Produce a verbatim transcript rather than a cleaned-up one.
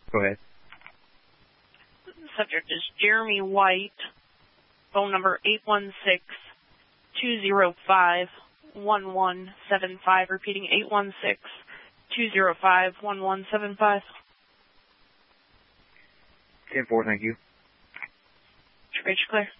Go ahead. Subject is Jeremy White. Phone number eight one six, two zero five, one one seven five. Repeating eight one six, two zero five, one one seven five. ten four, thank you. Bridge clear.